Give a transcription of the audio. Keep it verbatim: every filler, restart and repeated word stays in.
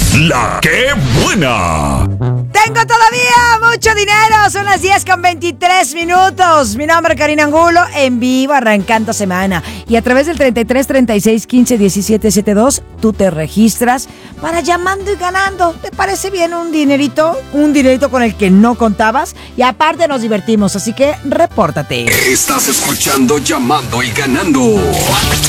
La que buena. Tengo todavía mucho dinero, son las diez con veintitrés minutos. Mi nombre es Karina Angulo, en vivo, arrancando semana. Y a través del treinta y tres, treinta y seis, quince, diecisiete, setenta y dos, tú te registras para llamando y ganando. ¿Te parece bien un dinerito? Un dinerito con el que no contabas. Y aparte nos divertimos, así que repórtate. Estás escuchando Llamando y Ganando.